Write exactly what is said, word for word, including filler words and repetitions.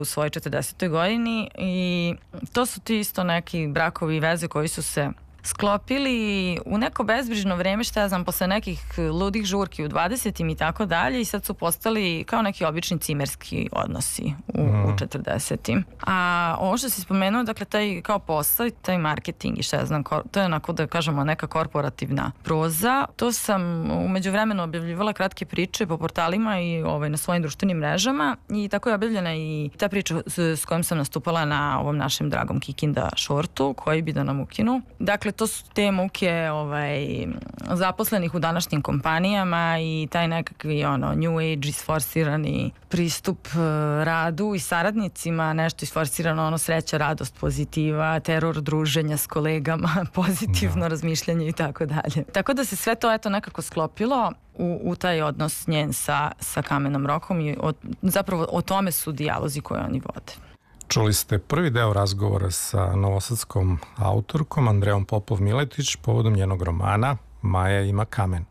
u svojoj četrdesetoj godini i to su ti isto neki brakovi i veze koji su se sklopili u neko bezbrižno vreme, šta ja znam, posle nekih ludih žurki u dvadesetim i tako dalje, i sad su postali kao neki obični cimerski odnosi u, mm. u četrdesetim. A ovo što si spomenuo, dakle, taj kao posao i taj marketing i šta ja znam, to je onako da kažemo neka korporativna proza. To sam umeđu vremenu objavljivala kratke priče po portalima i ovaj, na svojim društvenim mrežama i tako je objavljena i ta priča s, s kojom sam nastupala na ovom našem dragom Kikinda shortu koji bi da nam ukinu. Dakle, to su te muke ovaj, zaposlenih u današnjim kompanijama i taj nekakvi ono, new age isforsirani pristup uh, radu i saradnicima, nešto isforsirano, ono, sreća, radost, pozitiva, teror druženja s kolegama, pozitivno no. razmišljanje i tako dalje. Tako da se sve to eto nekako sklopilo u, u taj odnos njen sa, sa Kamenom Rokom i o, zapravo o tome su dijalozi koje oni vode. Čuli ste prvi deo razgovora sa novosadskom autorkom Andrejom Popov-Miletić povodom njenog romana Maja ima kamen.